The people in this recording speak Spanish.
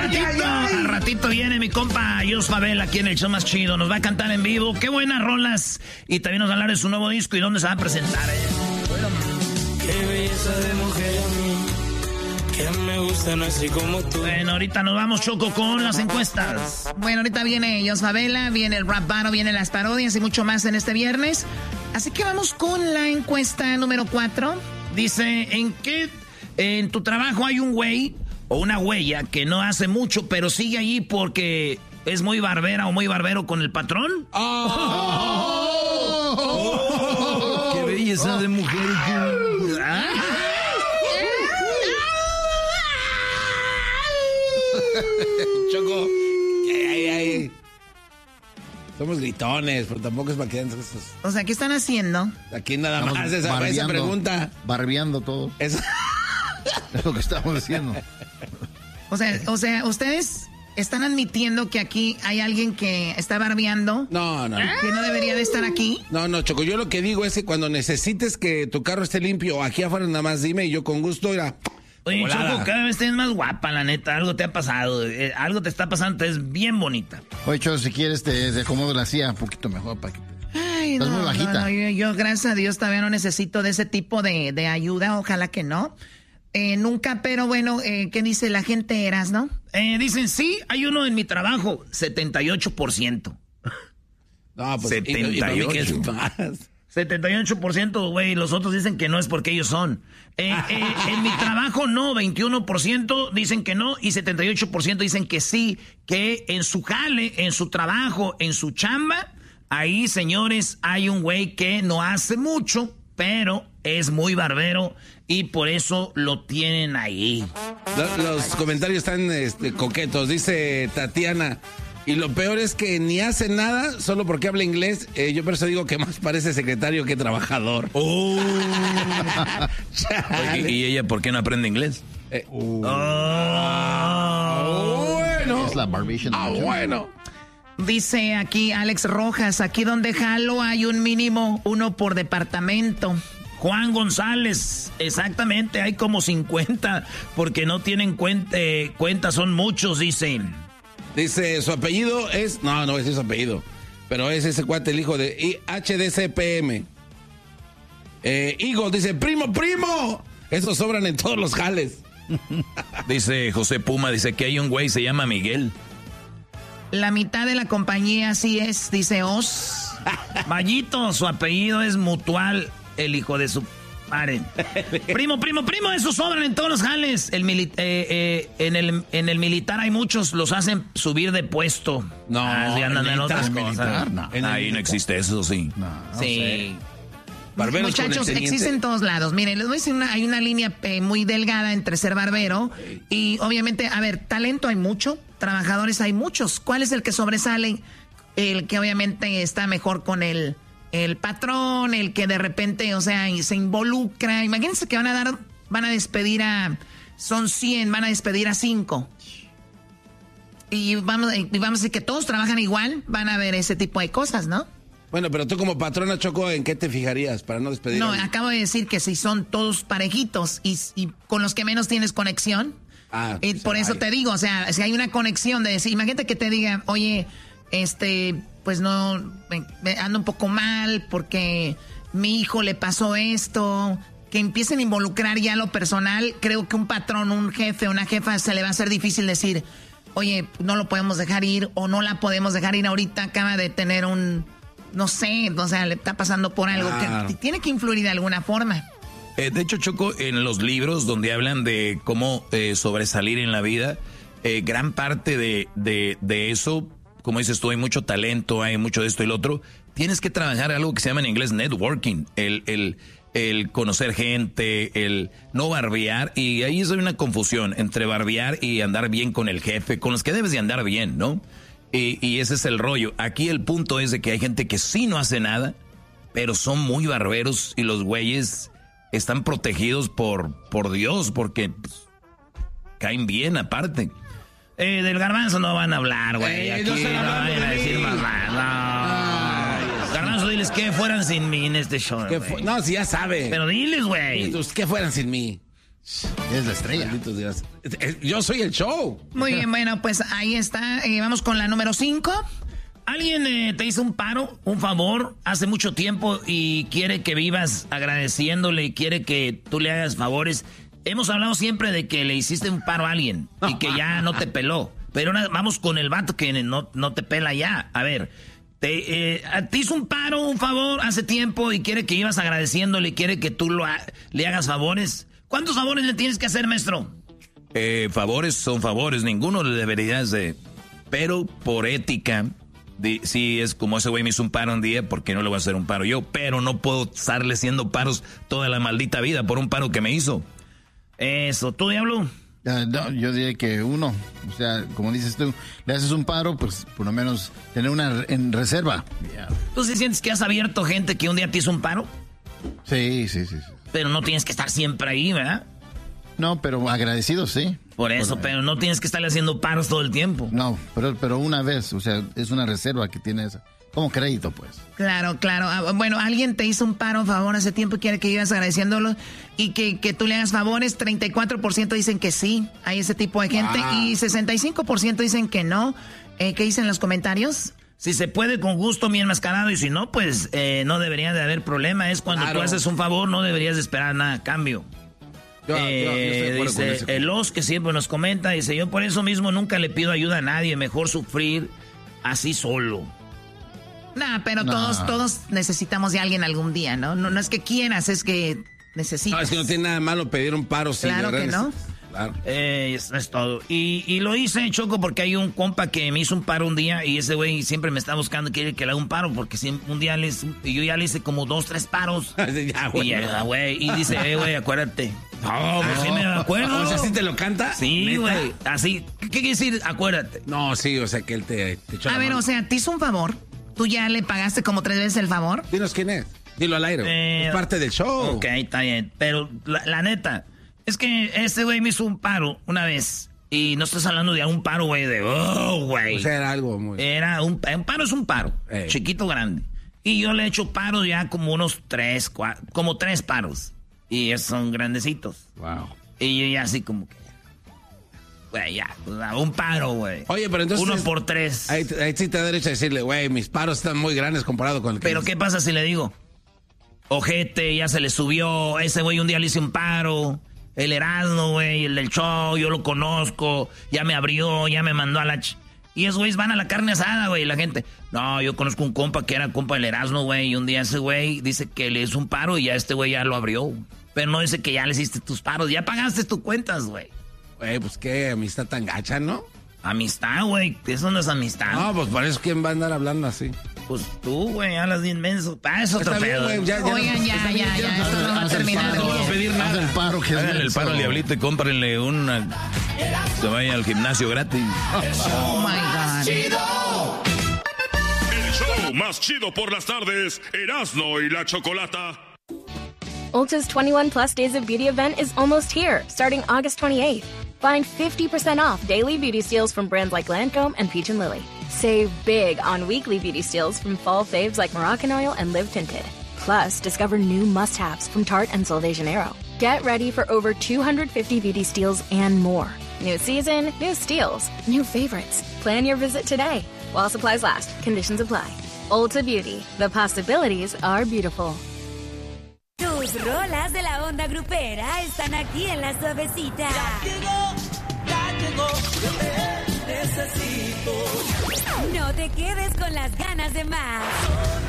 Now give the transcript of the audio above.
Al ratito viene mi compa Jos Fabel aquí en el show más chido. Nos va a cantar en vivo. Qué buenas rolas. Y también nos va a hablar de su nuevo disco y dónde se va a presentar. Qué belleza de mujer a mí, que me gustan así como tú. Bueno, ahorita nos vamos, Choco, con las encuestas. Bueno, ahorita viene Jos Favela, viene el Rap Battle, vienen las parodias y mucho más en este viernes. Así que vamos con la encuesta número 4. Dice, en tu trabajo hay un güey o una huella que no hace mucho, pero sigue allí porque es muy barbera o muy barbero con el patrón? ¡Qué belleza de mujer! Choco, somos gritones, pero tampoco es para que den esos. O sea, ¿qué están haciendo? Aquí nada Estamos más esa pregunta. Barbeando todo. Es lo que estamos haciendo. O sea, ustedes están admitiendo que aquí hay alguien que está barbeando. No. Que no debería de estar aquí. No, Choco, yo lo que digo es que cuando necesites que tu carro esté limpio, aquí afuera nada más dime y yo con gusto irá. Oye, volada. Choco, cada vez tienes más guapa, la neta. Algo te ha pasado. Algo te está pasando, te es bien bonita. Oye, Choco, si quieres te acomodo la silla un poquito mejor para que te... Ay, Estás muy bajita. Yo, gracias a Dios, todavía no necesito de ese tipo de ayuda. Ojalá que no. Nunca, pero bueno, ¿qué dice la gente, Eras, no? Dicen, sí, hay uno en mi trabajo, 78%. No, pues 78. ¿Qué es más? 78%, güey, los otros dicen que no es porque ellos son. En mi trabajo no, 21% dicen que no y 78% dicen que sí, que en su jale, en su trabajo, en su chamba, ahí, señores, hay un güey que no hace mucho, pero es muy barbero y por eso lo tienen ahí. Los comentarios están coquetos, dice Tatiana. Y lo peor es que ni hace nada solo porque habla inglés. Yo por eso digo que más parece secretario que trabajador. Oye, ¿y ella por qué no aprende inglés? Bueno. Es la barbation. Bueno. Dice aquí Alex Rojas, aquí donde jalo hay un mínimo, uno por departamento. Juan González, exactamente, hay como 50 porque no tienen cuenta, son muchos, dicen. Dice, su apellido es... No es su apellido. Pero es ese cuate, el hijo de HDCPM. Eagle dice, primo. Esos sobran en todos los jales. Dice José Puma, dice que hay un güey, se llama Miguel. La mitad de la compañía así es, dice Oz. Mayito, su apellido es Mutual, el hijo de su... Paren. Primo, esos sobran en todos los jales. En el militar hay muchos, los hacen subir de puesto. No, así andan en otras cosas. Ahí no existe eso, sí. Sí. Barberos. Muchachos, existen en todos lados. Miren, les voy a decir, hay una línea muy delgada entre ser barbero y obviamente, a ver, talento hay mucho, trabajadores hay muchos. ¿Cuál es el que sobresale? El que obviamente está mejor con el patrón, el que de repente, o sea, se involucra. Imagínense que van a despedir son 100, van a despedir a 5. Y vamos a decir que todos trabajan igual, van a ver ese tipo de cosas, ¿no? Bueno, pero tú como patrona, Choco, ¿en qué te fijarías para no despedir? No, acabo de decir que si son todos parejitos y con los que menos tienes conexión, por eso te digo, o sea, si hay una conexión de decir, imagínate que te diga, oye, pues no, me ando un poco mal porque mi hijo le pasó esto, que empiecen a involucrar ya lo personal. Creo que un patrón, un jefe, una jefa se le va a hacer difícil decir, oye, no lo podemos dejar ir o no la podemos dejar ir ahorita, acaba de tener no sé, o sea, le está pasando por algo que tiene que influir de alguna forma. De hecho, Choco, en los libros donde hablan de cómo sobresalir en la vida, gran parte de eso, como dices tú, hay mucho talento, hay mucho de esto y lo otro. Tienes que trabajar algo que se llama en inglés networking, el conocer gente, el no barbear. Y ahí hay una confusión entre barbear y andar bien con el jefe, con los que debes de andar bien, ¿no? Y ese es el rollo. Aquí el punto es de que hay gente que sí no hace nada, pero son muy barberos y los güeyes están protegidos por Dios, porque pues, caen bien aparte. Del Garbanzo no van a hablar, güey. Aquí no vayan a decir más nada. No. Garbanzo, diles que fueran sin mí en este show. No, si ya sabe. Pero diles, güey. Que fueran sin mí. Es la estrella. Yo soy el show. Muy bien, bueno, pues ahí está. Vamos con la número 5. Alguien te hizo un paro, un favor, hace mucho tiempo y quiere que vivas agradeciéndole y quiere que tú le hagas favores. Hemos hablado siempre de que le hiciste un paro a alguien y que ya no te peló. Pero ahora vamos con el vato que no te pela ya. A ver, te hizo un paro, un favor hace tiempo y quiere que vivas agradeciéndole y quiere que tú le hagas favores. ¿Cuántos favores le tienes que hacer, maestro? Favores son favores, ninguno le deberías de... Pero por ética, sí es como ese güey me hizo un paro un día, ¿por qué no le voy a hacer un paro yo? Pero no puedo estarle haciendo paros toda la maldita vida por un paro que me hizo. Eso, ¿tú, Diablo? No, yo diría que uno, o sea, como dices tú, le haces un paro, pues por lo menos tener una en reserva. Yeah. ¿Tú sí sientes que has abierto gente que un día te hizo un paro? Sí. Pero no tienes que estar siempre ahí, ¿verdad? No, pero agradecido, sí. Por eso, pero no tienes que estarle haciendo paros todo el tiempo. No, pero una vez, o sea, es una reserva que tienes como crédito, pues. Claro. Bueno, alguien te hizo un paro, favor, hace tiempo y quiere que vivas agradeciéndolo y que tú le hagas favores. 34% dicen que sí, hay ese tipo de gente. Y 65% dicen que no. ¿Qué dicen los comentarios? Si se puede, con gusto, bien enmascarado, y si no, pues no debería de haber problema. Es cuando tú haces un favor, no deberías de esperar nada a cambio. Yo dice el Os, que siempre nos comenta, dice, yo por eso mismo nunca le pido ayuda a nadie, mejor sufrir así solo. Pero todos necesitamos de alguien algún día, ¿no? No es que quieras, es que necesitas. No, es que no tiene nada malo pedir un paro. Claro que no. Claro. Eso es todo. Y lo hice, Choco, porque hay un compa que me hizo un paro un día y ese güey siempre me está buscando, quiere que le haga un paro, porque un día yo ya le hice como 2, 3 paros. Y dice, güey, acuérdate. No, pues sí me acuerdo. O sea, ¿sí te lo canta? Sí, güey. Así, ¿qué quiere decir? Acuérdate. No, sí, o sea, que él te echó la mano. O sea, te hizo un favor. ¿Tú ya le pagaste como 3 veces el favor? Dinos quién es. Dilo al aire. Es parte del show. Ok, está bien. Pero la neta, es que ese güey me hizo un paro una vez. Y no estás hablando de un paro, güey, güey. O sea, era algo muy... Un paro es un paro. Chiquito, grande. Y yo le he hecho paros ya como unos 3, 4, como 3 paros. Y esos son grandecitos. Wow. Y yo ya así como que... Güey, ya, un paro, güey. Oye, pero entonces... 1 por 3. Ahí sí te da derecho a decirle, güey, mis paros están muy grandes comparado con el que... Pero ¿qué pasa si le digo? Ojete, ya se le subió, ese güey un día le hice un paro, el Erasmo, güey, el del show, yo lo conozco, ya me abrió, ya me mandó a la... Y esos güeyes van a la carne asada, güey, la gente... No, yo conozco un compa que era compa del Erasmo, güey, y un día ese güey dice que le hizo un paro y ya este güey ya lo abrió. Pero no dice que ya le hiciste tus paros, ya pagaste tus cuentas, güey. Güey, pues qué amistad tan gacha, ¿no? Amistad, güey, eso no es amistad. No, pues por eso ¿quién va a andar hablando así? Pues tú, güey, hablas de inmenso. Es otro pedo. Oigan, ya, esto no va a terminar. No voy a pedir nada. Háganle el paro al Diablito y cómprenle una... Se vaya al gimnasio gratis. Oh, my God. El show más chido por las tardes, Erasmo y la Chocolata. Ulta's 21 Plus Days of Beauty event is almost here, starting August 28th. Find 50% off daily beauty steals from brands like Lancome and Peach & Lily. Save big on weekly beauty steals from fall faves like Moroccan Oil and Live Tinted. Plus, discover new must-haves from Tarte and Sol de Janeiro. Get ready for over 250 beauty steals and more. New season, new steals, new favorites. Plan your visit today. While supplies last, conditions apply. Ulta Beauty, the possibilities are beautiful. Tus rolas de la onda grupera están aquí en La Suavecita. Ya llegó, yo te necesito. No te quedes con las ganas de más.